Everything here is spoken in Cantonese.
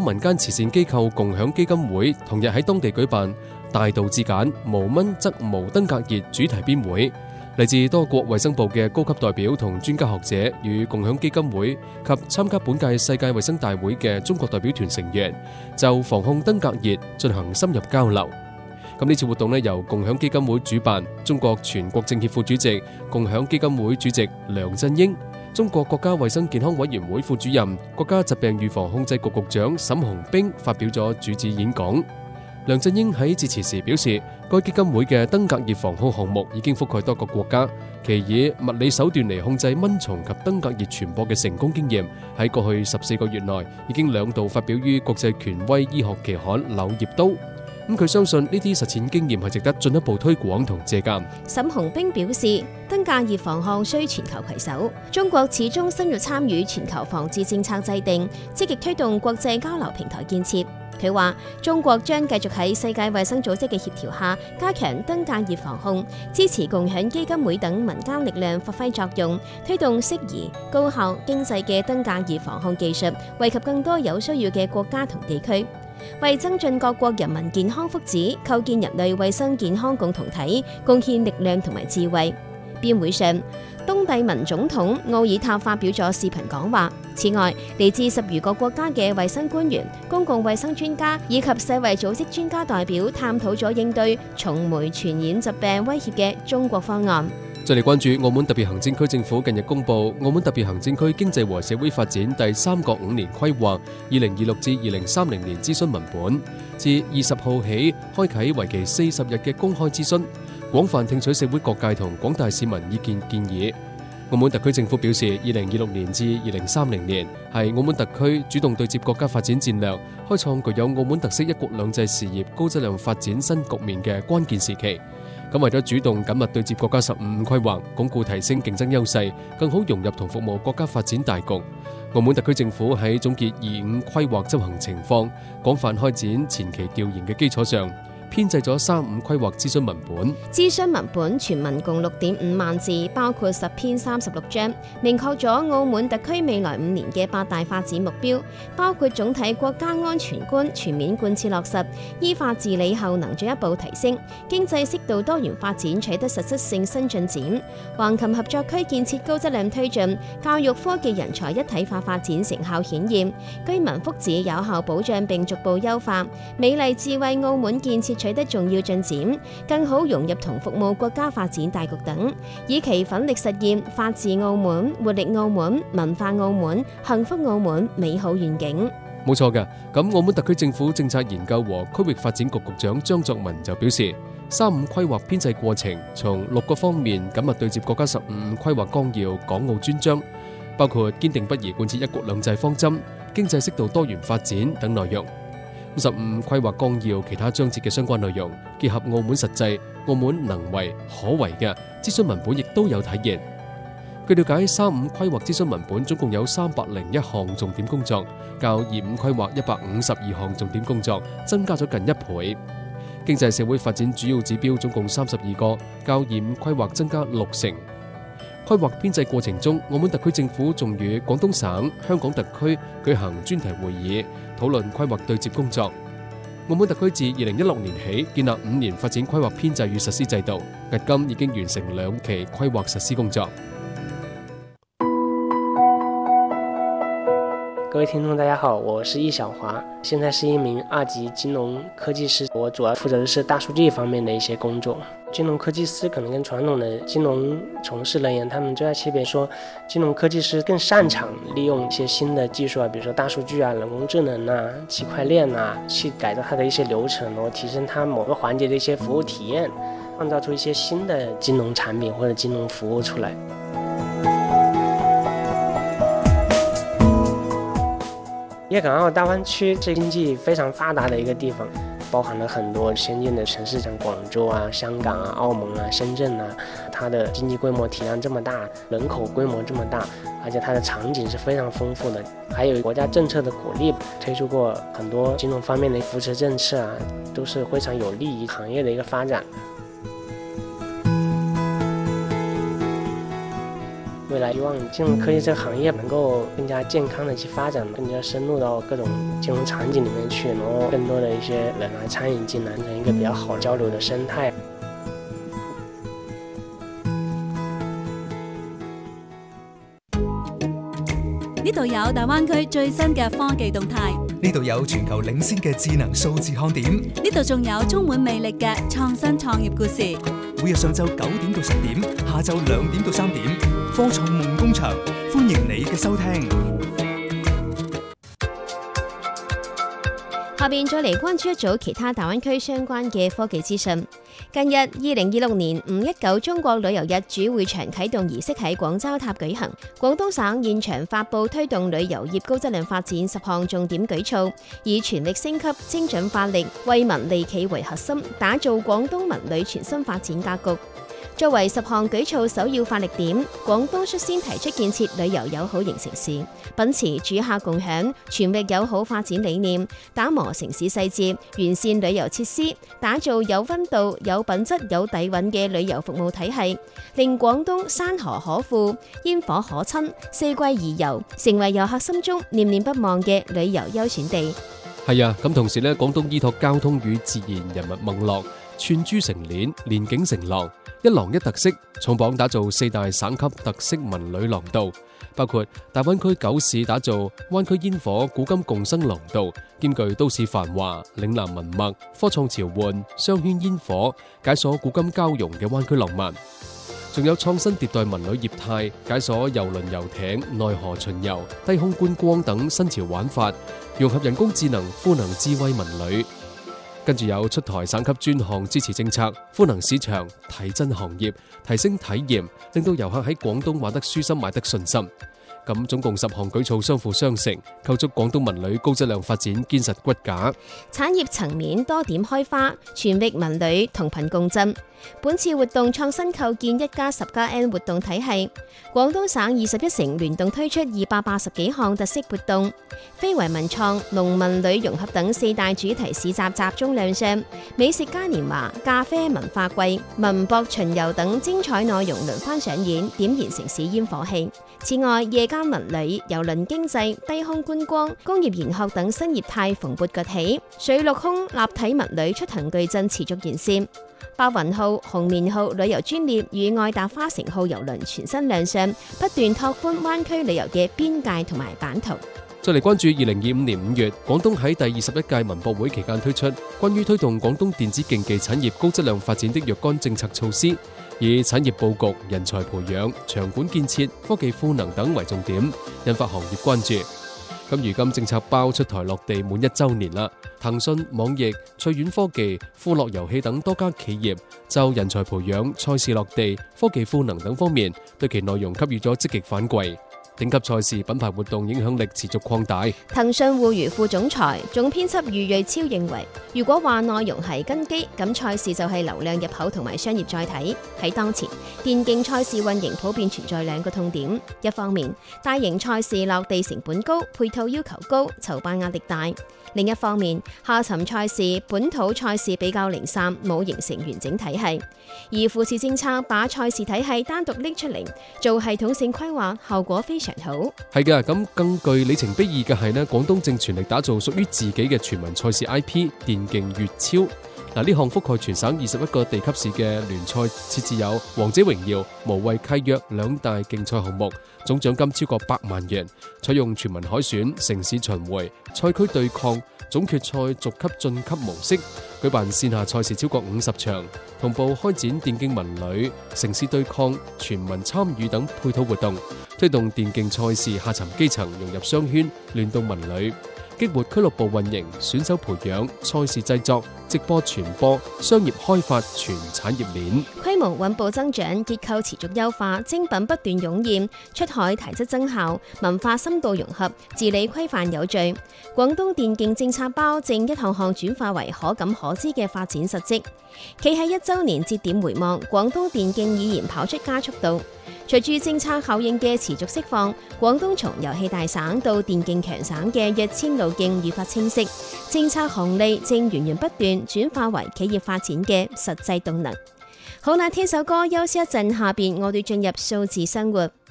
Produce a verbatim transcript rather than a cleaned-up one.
民間慈善機構共享基金會同日喺當地舉辦大道至簡，無蚊則無登革熱主題邊會。嚟自多國衛生部嘅高級代表同專家學者與共享基金會及參加本屆世界衛生大會嘅中國代表團成員就防控登革熱進行深入交流。咁呢次活動呢，由共享基金會主辦，中國全國政協副主席、共享基金會主席梁振英、中國國家衛生健康委員會副主任、國家疾病預防控制局局長沈洪兵發表咗主旨演講。梁振英喺致辭時表示，該基金會嘅登革熱防控項目已經覆蓋多個國家，其以物理手段嚟控制蚊蟲及登革熱傳播嘅成功經驗，喺過去十四個月內已經兩度發表於國際權威醫學期刊《柳葉刀》。咁佢相信呢啲實踐經驗係值得進一步推廣同借鑑。 沈洪兵表示，登革熱防控需全球攜手，中國始終深入參與全球防治政策制定，積極推動國際交流平台建設。佢話：中國將繼續喺世界衛生組織嘅協調下，加強登革熱防控，支持共享基金會等民間力量發揮作用，推動適宜、高效、經濟嘅登革熱防控技術，惠及更多有需要嘅國家同地區，為增進各國人民健康福祉、構建人類衛生健康共同體，貢獻力量同埋智慧。邊會上，東帝汶總統奧爾塔發表咗視頻講話。此外，嚟自十餘個國家嘅衛生官員、公共衛生專家以及世衛組織專家代表探討咗應對蟲媒傳染疾病威脅嘅中國方案。 再嚟關注澳門特別行政區政府近日公布澳門特別行政區經濟和社會發展第三個五年規劃二零二六至二零三零年諮詢文本，自二十號起開啟為期四十日嘅公開諮詢，廣泛聽取社會各界同廣大市民意見建議。澳門特區政府表示，二零二六年至二零三零年係澳門特區主動對接國家發展戰略，開創具有澳門特色一國兩制事業高質量發展新局面嘅關鍵時期。咁為咗主動緊密對接國家十五五規劃，鞏固提升競爭優勢，更好融入同服務國家發展大局，澳門特區政府喺總結二五規劃執行情況、廣泛開展前期調研嘅基礎上，編製咗三五規劃諮詢文本。 諮詢文本全文共六點五萬字，包括十篇三十六章，明確咗澳門特區未來五年嘅八大發展目標，包括總體國家安全觀全面貫徹落實，依法治理效能進一步提升，經濟適度多元發展取得實質性新進展，橫琴合作區建設高質量推進，教育科技人才一體化發展成效顯現，居民福祉有效保障並逐步優化，美麗智慧澳門建設取得重要進展，更好融入同服務國家發展大局等，以期奮力實現法治澳門、活力澳門、文化澳門、幸福澳門美好願景。 冇錯嘅，咁澳門特區政府政策研究和區域發展局局長張作文就表示，三五規劃編製過程從六個方面緊密對接國家十五五規劃綱要、港澳專章，包括堅定不移貫徹一國兩制方針、經濟適度多元發展等內容。十五規劃綱要其他章節嘅相關內容，結合澳門實際、澳門能為可為嘅諮詢文本亦都有體現。據了解，三五規劃諮詢文本總共有三百零一項重點工作，較二五規劃一百五十二項重點工作增加咗近一倍。經濟社會發展主要指標總共三十二個，較二五規劃增加六成。規劃編製過程中，澳門特區政府仲與廣東省、香港特區舉行專題會議，討論規劃對接工作。澳門特區自二零一六年起建立五年發展規劃編製與實施制度，至今已經完成兩期規劃實施工作。 各位聽眾大家好，我是易小華，現在是一名二級金融科技師，我主要負責的是大數據方面的一些工作。金融科技師可能跟傳統的金融從事人員，他們最大區別說，金融科技師更擅長利用一些新的技術啊，比如說大數據啊、人工智能啊、區塊鏈啊，去改造它的一些流程，然後提升它某個環節的一些服務體驗，創造出一些新的金融產品或者金融服務出來。粵港澳大灣區是經濟非常發達的一個地方，包含了很多先進的城市，像廣州啊、香港啊、澳門啊、深圳啊，它的經濟規模體量這麼大，人口規模這麼大，而且它的場景是非常豐富的，還有國家政策的鼓勵，推出過很多金融方面的扶持政策啊，都是非常有利於行業的一個發展。 未來希望金融科技這個行業能夠更加健康的去發展，更加深入到各種金融場景裡面去，然後更多的一些人來參與進來，成一個比較好交流的生態。 呢度有大灣區最新嘅科技動態， 呢度有全球領先嘅智能數字看點， 呢度仲有充滿魅力嘅創新創業故事。 每日上晝九點到十點，下晝兩點到三點，科創夢工場，歡迎你嘅收聽。 下邊再嚟關注一組其他大灣區相關嘅科技資訊。近日，二零二六年五一九中國旅遊日主會場啟動儀式喺廣州塔舉行，廣東省現場發布推動旅遊業高質量發展十項重點舉措，以全力升級、精準發力、為民利企為核心，打造廣東文旅全新發展格局。作為十項舉措首要發力點，廣東率先提出建設旅遊友好型城市，秉持主客共享、全域友好發展理念，打磨城市細節，完善旅遊設施，打造有溫度、有品質、有底蘊嘅旅遊服務體系，令廣東山河可賦、煙火可親、四季宜遊，成為遊客心中念念不忘嘅旅遊優選地。 係啊，咁同時呢，廣東依託交通與自然人物脈絡，串珠成鏈，連景成廊，一廊一特色，重磅打造四大省級特色文旅廊道，包括大灣區九市打造灣區煙火古今共生廊道，兼具都市繁華、嶺南文脈、科創潮換、商圈煙火，解鎖古今交融嘅灣區浪漫。仲有創新迭代文旅業態，解鎖郵輪遊艇、內河巡遊、低空觀光等新潮玩法，融合人工智能、賦能智慧文旅。跟住有出台省級專項支持政策，賦能市場，提振行業，提升體驗，令到遊客喺廣東玩得舒心、買得信心。咁總共十項舉措相輔相成，構築廣東文旅高質量發展堅實骨架。 產業層面多點開花，全域文旅同頻共振。本次活動創新構建一加十加 N 活動體系，廣東省二十一城聯動推出二百八十幾項特色活動，非遺文創、農民旅融合等四大主題市集集中亮相，美食嘉年華、咖啡文化季、文博巡遊等精彩內容輪番上演，點燃城市煙火氣。此外，夜間文旅、郵輪經濟、低空觀光、工業研學等新業態蓬勃崛起，水陸空立體文旅出行矩陣持續完善。白雲號、紅棉號旅遊專列與愛達花城號郵輪全新亮相，不斷拓寬灣區旅遊嘅邊界同埋版圖。 再嚟關注二零二五年五月，廣東喺第二十一屆文博會期間推出關於推動廣東電子競技產業高質量發展的若干政策措施，以產業佈局、人才培養、場館建設、科技賦能等為重點，引發行業關注。咁如今政策包出台落地滿一週年啦，騰訊、網易、趣苑科技、富樂遊戲等多家企業就人才培養、賽事落地、科技賦能等方面，對其內容給予咗積極反饋。頂級賽事品牌活動影響力持續擴大。 騰訊互娛副總裁、總編輯余瑞超認為，如果話內容係根基，咁賽事就係流量入口同埋商業載體。喺當前，電競賽事運營普遍存在兩個痛點：一方面，大型賽事落地成本高，配套要求高，籌辦壓力大；另一方面，下沉賽事、本土賽事比較零散，冇形成完整體系。而扶持政策把賽事體系單獨拎出嚟做系統性規劃，效果非常好。 係嘅，咁更具里程碑意義嘅係呢，廣東正全力打造屬於自己嘅全民賽事 I P 電競粵超。嗱，呢項覆蓋全省二十一個地級市嘅聯賽，設置有王者榮耀、無畏契約兩大競賽項目，總獎金超過百萬元，採用全民海選、城市巡迴、賽區對抗、總決賽逐級晉級模式，舉辦線下賽事超過五十場，同步開展電競文旅、城市對抗、全民參與等配套活動，推動電競賽事下沉基層融入商圈，聯動文旅，激活俱樂部運營、選手培養、賽事製作、直播傳播、商業開發全產業鏈， 規模穩步增長，結構持續優化，精品不斷湧現，出海提質增效，文化深度融合，治理規範有序。廣東電競政策包正一項項轉化為可感可知嘅發展實績。企喺一週年節點回望，廣東電競已然跑出加速度。隨住政策效應嘅持續釋放，廣東從遊戲大省到電競強省嘅躍遷路徑愈發清晰，政策紅利正源源不斷轉化為企業發展嘅實際動能。好啦，聽首歌休息一陣，下邊我哋進入數字生活。